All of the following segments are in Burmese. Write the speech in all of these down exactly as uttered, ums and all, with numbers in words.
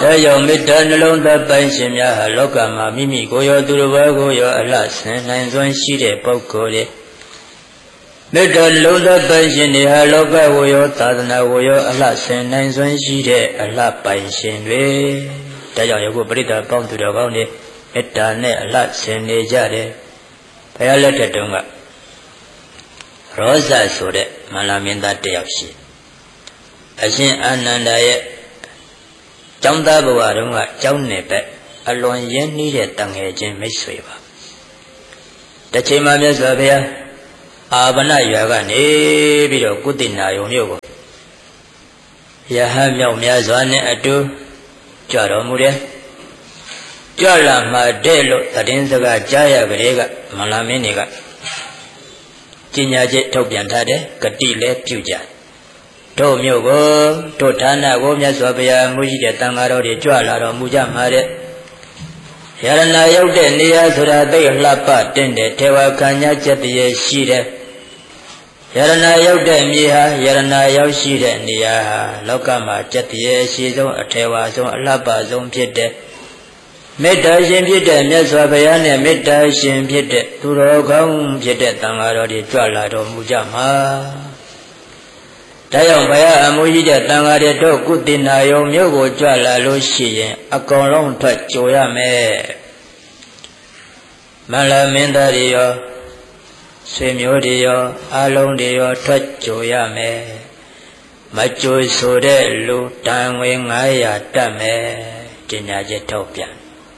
ဒါကြောင့်မေတ္တာနှလုံးသားပိုင်ရှင်များဟာလောကမှာမိမိကိုယ်ရောသူတစ်ပါးကိုရောအလှဆင်နိုင်စွမ်းရှိတဲ့ပုဂ္ဂိုလ်တွေမေတ္တာနှလုံးသားပိုင်ရှင်တွေဟာလောကကိုရောသာသနာကိုရောအလှဆင်နိုင်စွမ်းရှိတဲ့အလှပိုင်ရှင်တွေဒါကြောင့်ယခုပရိသတ်ပေါင်းသူတော်ကောင်းတွေမေတ္တာနဲ့အလှဆင်နေကြတယ်ဘုရားလက်ထက်တုန်းကရောဇဆိုတဲ့မဟာမင်းသားတယောက်ရှိအရှင်အာနန္ဒာရဲ့ကျောင်းသားဘဝတုန်းကကျောင်းနယ်ဘက်အလွန်ရင်းနှီးတဲ့တန်ငယ်ချင်းမိတ်ဆွေပါတစ်ချိန်မှမြတ်စွာဘုရားအာဗနရွာကနေပြီးတော့ကုသိနာယုံမြို့ကိုယဟန်မြောက်များစွာနဲ့အတူကြွတော်မူတယ်ကြွလာမှတဲ့လို့သတင်းစကားကြားရကလေးကမလာမင်းတွေကကျင်ညာချက်ထုတ်ပြန်ထားတယ်ဂတိလည်းပြုကြတို့မြို့ကိုတို့ဌာနကိုမြတ်စွာဘုရားမူရှိတဲ့တန်ဃာတော်တွေကြွလာတော်မူကြမှာတဲ့ယရဏရောက်တဲ့နေရာဆိုတာသိလှပတင်တဲ့ထေဝခံညာချက်တည်းရှိတဲ့ယရဏရောက်တဲ့မြေဟာယရဏရောက်ရှိတဲ့နေရာဟာလောကမှာချက်တည်းရှိဆုံးအထေဝဆုံးအလှပဆုံးဖြစ်တဲ့မေတ္တာရှင်ဖြစ်တဲ့မြတ်စွာဘုရားနဲ့မေတ္တာရှင်ဖြစ်တဲ့သူတော်ကောင်းဖြစ်တဲ့တန်ဃာတော်တွေကြွလာတော်မူကြမှာဒါကြောင့်ဘုရားအမှုရှိတဲ့တန်ဃာတွေတို့ကုသိနာယုံမြို့ကိုကြွလာလို့ရှိရင်အကောင်လုံးထွက်ကြိုရမယ်မလမင်းသားတွေရောဆွေမျိုးတွေရောအလုံးတွေရောထွက်ကြိုရမယ်မကြိုဆိုတဲ့လူတန်ငွေငါးရာတတ်မယ်ကျင်ညာချက်ထုတ်ပြန်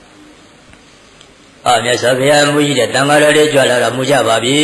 အာမြတ်စွာဘုရားအမှုရှိတဲ့တန်ဃာတော်တွေကြွလာတော့မူကြပါပြီ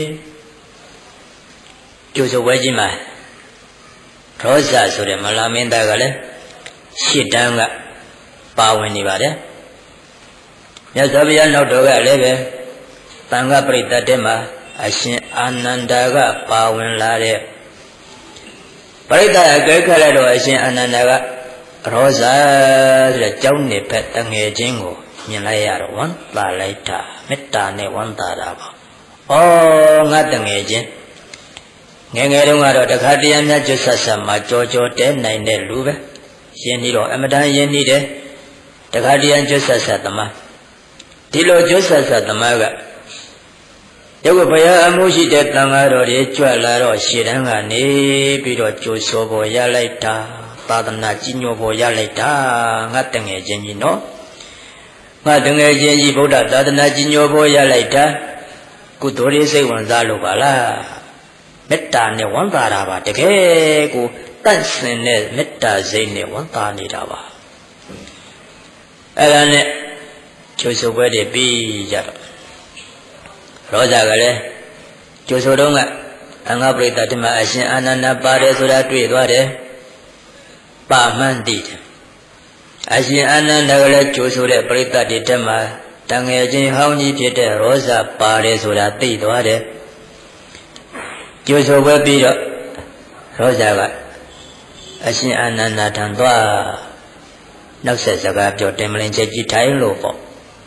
ကြိုဆိုဝဲကြီးမှာရောဇဆိုတဲ့မလာမင်းသားကလည်းရှစ်တန်းကပါဝင်နေပါတယ်မြတ်စွာဘုရားနောက်တော်ကလည်းပဲတန်ခါပရိသတ်တဲမှာအရှင်အာနန္ဒာကပါဝင်လာတဲ့ပရိသတ်အကဲခတ်လိုက်တော့အရှင်အာနန္ဒာကရောဇဆိုတဲ့ကျောင်းနေဖက်တငယ်ချင်းကိုမြင်လိုက်ရတော့ဝမ်းသာလိုက်တာမေတ္တာနဲ့ဝမ်းသာတာပါဩငါတငယ်ချင်းငယ်ငယ်တုန်းကတော့တခါတည်းများကျွတ်ဆက်ဆက်မှာကြောကြောတဲနိုင်တဲ့လူပဲရင်းနှီးတော့အမတန်ရင်းနှီးတယ်တခါတည်းကျွတ်ဆက်ဆက်သမားဒီလိုကျွတ်ဆက်ဆက်သမားကရုပ်ဘုရားအမှုရှိတဲ့တန်ဃာတော်တွေကြွလာတော့ရှေ့တန်းကနေပြီးတော့ကြိုးဆိုပေါ်ရလိုက်တာသာသနာကြီးညိုပေါ်ရလိုက်တာငါတငယ်ချင်းကြီးနော်ငါတငယ်ချင်းကြီးဗုဒ္ဓသာသနာကြီးညိုပေါ်ရလိုက်တာကုသိုလ်ရေးစိတ်ဝင်စားလို့ပါလားမေတ္တာနဲ့ဝမ်းသာတာပါတကယ်ကိုတန့်စင်တဲ့မေတ္တာစိတ်နဲ့ဝမ်းသာနေတာပါအဲ့ဒါနဲ့ကျိုးဆိုပွဲတွေပြီးကြတော့ရောဇာကလည်းကျိုးဆိုတော့ကအငါပရိသတ်ဒီမှာအရှင်အာနန္ဒာပါတယ်ဆိုတာတွေ့သွားတယ်ပါမှန်းသိတယ်အရှင်အာနန္ဒာကလည်းကျိုးဆိုတဲ့ပရိသတ်တွေတက်မှာတန်ငယ်ချင်းဟောင်းကြီးဖြစ်တဲ့ရောဇာပါတယ်ဆိုတာသိသွားတယ်ကျိုးဆိုပွဲပြီးတော့ရောဇာကအရှင်အာနန္ဒာထံသွားနောက်ဆက်စကားပြောတင်မလင်ချက်ကြီးထိုင်လို့ပေါ့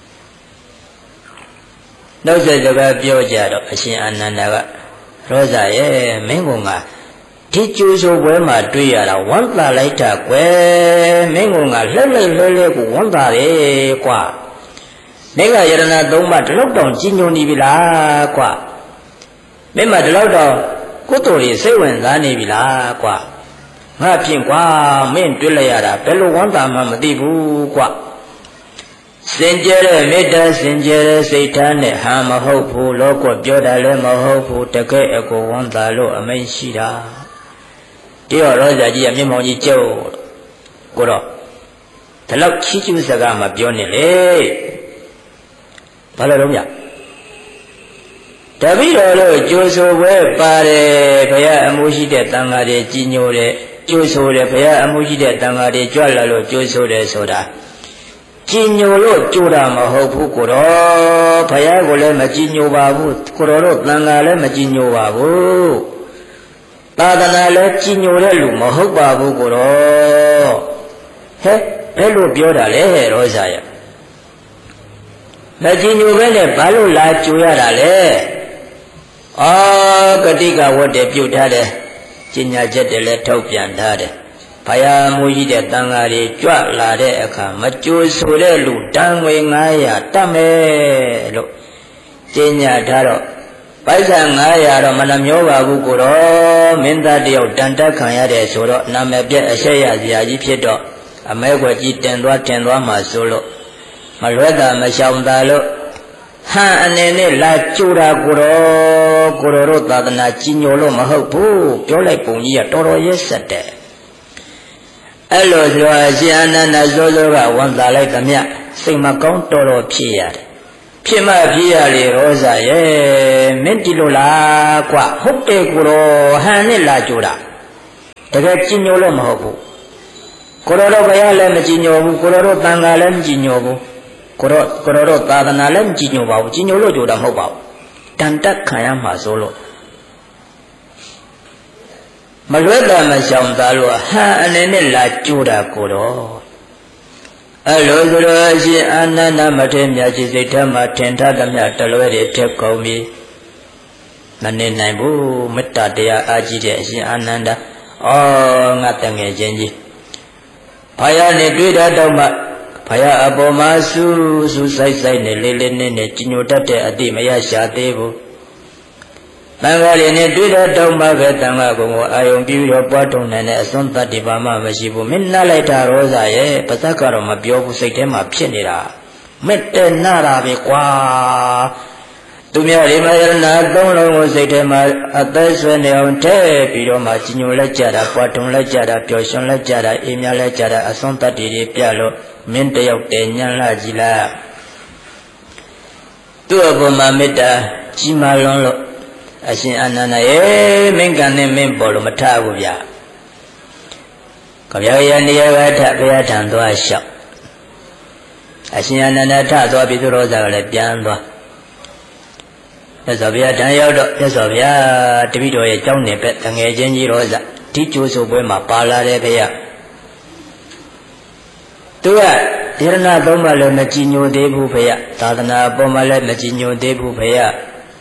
နောက်ဆက်စကားပြောကြတော့အရှင်အာနန္ဒာကရောဇာရဲ့မင်းကငါဒီကျိုးဆိုပွဲမှာတွေ့ရတာဝမ်းသာလိုက်တာကွယ်မင်းကငါလှက်လှက်လှဲလှဲကိုဝမ်းသာတယ်ကွာမင်းကယရဏသုံးပါးဒီလောက်တောင်ကြီးညိုနေပြီလားကွာမင်းမဒီလောက်တော့ကုသိုလ်တွေစိတ်ဝင်စားနေပြီလားကွာငါဖြင့်ကွာမင်းတွေ့လိုက်ရတာဘယ်လိုဝမ်းသာမှမသိဘူးကွာစင်ကြဲတဲ့မေတ္တာစင်ကြဲတဲ့စိတ်ထားနဲ့ဟာမဟုတ်ဘူးလောကပြောတာလည်းမဟုတ်ဘူးတကယ်အကိုဝမ်းသာလို့အမိန့်ရှိတာဒီတော့ရောဇာကြီးကမျက်မှောင်ကြီးကျုပ်ကိုတော့ဒီလောက်ချီးကျူးစကားမှပြောနေလေဘာလို့တော့မြတ်တပည့်တော်တို့ကြိုးဆိုပွဲပါတယ်ဘုရားအမှုရှိတဲ့တန်ဃာတွေကြီးညိုတဲ့ကြိုးဆိုတယ်ဘုရားအမှုရှိတဲ့တန်ဃာတွေကြွလာလို့ကြိုးဆိုတယ်ဆိုတာကြီးညိုလို့ကြိုးတာမဟုတ်ဘူးကိုတော့ဘုရားကိုလည်းမကြီးညိုပါဘူးကိုတော်တို့တန်ဃာလည်းမကြီးညိုပါဘူးသာသနာလည်းကြီးညိုတဲ့လူမဟုတ်ပါဘူးကိုတော့ဟဲ့ဘယ်လိုပြောတာလဲရောဇာရမကြီးညိုပဲနဲ့ဘာလို့လာကြိုရတာလဲအာဂတိကဝတ်တယ်ပြုတ်ထားတယ်ကျင်ညာချက်တွေလည်းထုတ်ပြန်ထားတယ်ဘုရားမူကြီးတဲ့တန်ဃာတွေကြွလာတဲ့အခါမကြိုးဆိုတဲ့လူတန်ငွေငါးရာတတ်မယ်လို့ကျင့်ကြထားတော့ပိုက်ဆံငါးရာတော့မနှမျောပါဘူးကိုတော့မင်းသားတယောက်တန်တက်ခံရတယ်ဆိုတော့နာမည်ပြက်အဆက်ရစရာကြီးဖြစ်တော့အမဲခွက်ကြီးတင်သွားတင်သွားမှဆိုလို့မလွဲတာမရှောင်တာလို့ဟန်အနေနဲ့လာကြိုတာကိုတော့ကိုတော်တို့သာသနာကြီးညိုလို့မဟုတ်ဘူးပြောလိုက်ပုံကြီးကတော်တော်ရက်ဆက်တယ်အဲ့လိုဆိုတော့ရှင်အနန္ဒစိုးစိုးကဝန်တာလိုက်သမျှစိတ်မကောင်းတော်တော်ဖြစ်ရတယ်ဖြစ်မှဖြစ်ရလေရောစာရဲ့မင်းဒီလိုလားကွာဟုတ်တယ်ကိုတော့ဟန်နဲ့လာကြိုတာတကယ်ကြီးညိုလို့မဟုတ်ဘူးကိုတော်တို့ဘုရားလည်းမကြီးညိုဘူးကိုတော်တို့တန်ခါလည်းမကြီးညိုဘူးကိုတော်ကိုတော်တို့သာသနာလည်းမကြီးညိုပါဘူးကြီးညိုလို့ကြိုတာမဟုတ်ပါဘူးတန်တက်ခံရမှာဆိုလို့မလွဲတာမရှောင်သားလို့ဟာအနေနဲ့လာကြိုတာကိုတော့အဲ့လိုဆိုတော့အရှင်အာနန္ဒမထေရမြတ်ကြီးစိတ်ထဲမှာထင်ထားသမျှတလွဲတွေထက်ကုန်ပြီမနေနိုင်ဘူးမေတ္တာတရားအားကြီးတဲ့အရှင်အာနန္ဒဩငါတငယ်ချင်းကြီးဘုရားနဲ့တွေ့တာတော့မှဘုရားအပေါ်မှာစူးစူးဆိုင်ဆိုင်နဲ့လေးလေးနဲ့နဲ့ကြီးညိုတတ်တဲ့အတိမရရှာသေးဘူးတန်ခါးရည်နဲ့တွေ့တဲ့တောင်းပါပဲတန်ခါးကုံကိုအာယုံပြီးတော့ပွားထုံနိုင်တဲ့အစွမ်းတတ္တိပါမှမရှိဘူးမင်းနှက်လိုက်တာရောစာရဲ့ပါဇက်ကတော့မပြောဘူးစိတ်ထဲမှာဖြစ်နေတာမဲ့တဲ့နာတာပဲကွာသူများဒီမယရဏသုံးလုံးကိုစိတ်ထဲမှာအသက်ဆွဲနေအောင်ထည့်ပြီးတော့မှကြီးညိုလိုက်ကြတာပွားထုံလိုက်ကြတာပျော်ရွှင်လိုက်ကြတာအေးမြလိုက်ကြတာအစွမ်းတတ္တိတွေပြလို့မင်းတယောက်တည်းညံ့လာကြည်လားသူ့အပေါ်မှာမေတ္တာကြီးမားလွန်းလို့အရှင်အာနန္ဒရေမင်းကံနဲ့မင်းပေါ်လို့မထဘူးဗျာကြဗျာရနေရာကထဘုရားထံသွားလျှောက်အရှင်အာနန္ဒထသွားပြီးသူတော်စကားလည်းပြန်သွားမြတ်စွာဘုရားထံရောက်တော့မြတ်စွာဘုရားတပည့်တော်ရဲ့ကျောင်းနေပဲတငယ်ချင်းကြီးရောစဒီကျိုးဆိုပွဲမှာပါလာတယ်ဘုရားသူကဒီရဏသုံးပါးလည်းမကြည်ညိုသေးဘူးဘုရားသာသနာအပေါ်မှာလည်းမကြည်ညိုသေးဘူးဘုရား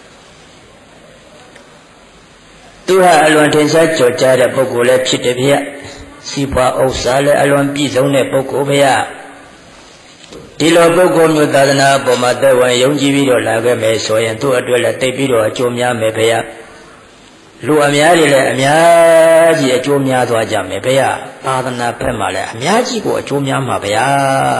သူဟာအလွန်ထင်ရှားကြော်ကြားတဲ့ပုဂ္ဂိုလ်လည်းဖြစ်တယ်ဗျာစီးပွားဥစ္စာလည်းအလွန်ပြည့်စုံတဲ့ပုဂ္ဂိုလ်ဗျာဒီလိုပုဂ္ဂိုလ်မျိုးသာသနာအပေါ်မှာသက်ဝင်ယုံကြည်ပြီးတော့လာခဲ့မယ်ဆိုရင်သူ့အတွက်လည်းသိပြီးတော့အကျိုးများမယ်ဗျာလူအများကြီးလည်းအများကြီးအကျိုးများသွားကြမယ်ဗျာသာသနာဘက်မှာလည်းအများကြီးကိုအကျိုးများမှာဗျာ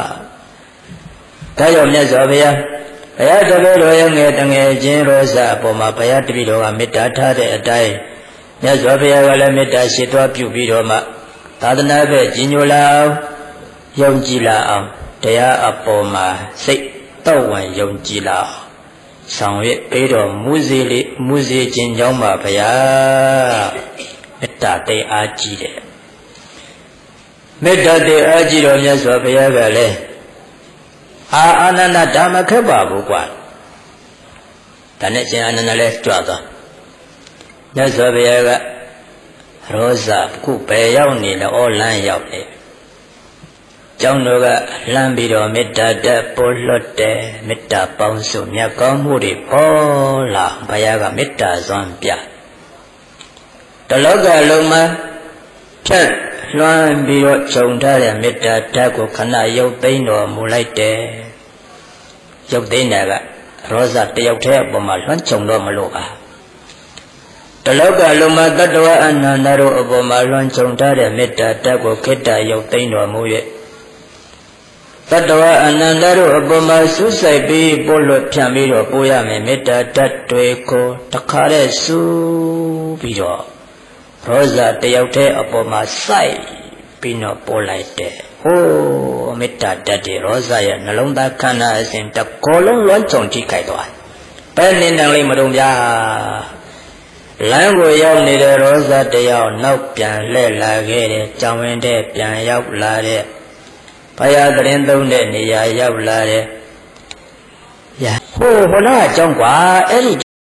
ဒါကြောင့်မြတ်စွာဘုရားဘုရားတပည့်တော်ရဲ့ငယ်တငယ်ချင်းရောစာအပေါ်မှာဘုရားတပည့်တော်ကမေတ္တာထားတဲ့အတိုင်းမြတ်စွာဘုရားကလည်းမေတ္တာရှိသွားပြုပြီးတော့မှသာသနာ့ဘက်ကြီးညိုလာအောင်ယုံကြည်လာအောင်တရားအပေါ်မှာစိတ်တော့ဝင်ယုံကြည်လာအောင်ဆောင်ရွက်ပြီးတော့မူစီလေးမူစီခြင်းကြောင့်ပါဘုရားမေတ္တာတေအားကြီးတယ်မေတ္တာတေအားကြီးတော်မြတ်စွာဘုရားကလည်းအာအာနန္ဒဓမ္မခက်ပါဘူးကွာဒါနဲ့ရှင်အာနန္ဒလည်းကြွသွားမြတ်စွာဘုရားကရောဇခုဘယ်ရောက်နေလဲဩလန်းရောက်နေကျောင်းတော်ကလှမ်းပြီးတော့မေတ္တာတက်ပေါ်လွတ်တယ်မေတ္တာပေါင်းစုမြတ်ကောင်းမှုတွေပေါ်လာဘုရားကမေတ္တာစွမ်းပြတလောကလုံးမှာဖြတ်လွှမ်းပြီးတော့ခြုံထားတဲ့မေတ္တာဓာတ်ကိုခဏရုပ်သိမ်းတော်မူလိုက်တယ်ရုပ်သိမ်းတာကရောဇတယောက်တည်းအပေါ်မှာလွှမ်းခြုံတော့မလို့ပါတလောကလုံးမှာတတ္တဝအနန္တတို့အပေါ်မှာလွှမ်းခြုံထားတဲ့မေတ္တာဓာတ်ကိုခေတ္တရုပ်သိမ်းတော်မူ၍တတ္တဝအနန္တတို့အပေါ်မှာစူးစိုက်ပြီးပို့လွတ်ဖြန့်ပြီးတော့ပို့ရမယ်မေတ္တာဓာတ်တွေကိုတခါတည်းစူးပြီးတော့ရောဇတယောက်တည်းအပေါ်မှာစိုက်ပြီးတော့ပို့လိုက်တယ်ဟိုးမေတ္တာဓာတ်တွေရောဇရဲ့နှလုံးသားခန္ဓာအစဉ်တကောလုံးလွှမ်းခြုံထိခိုက်သွားဘယ်နေနိုင်လိမ့်မတုံဗျာလမ်းကိုရောက်နေတဲ့ရောဇတယောက်နောက်ပြန်လှည့်လာခဲ့တယ်ကြောင်ဝင်တဲ့ပြန်ရောက်လာတဲ့ဘုရားတရင်သုံးတဲ့နေရာရောက်လာတဲ့ဟိုဟိုလားအကြောင်းကွာအဲ့ဒီ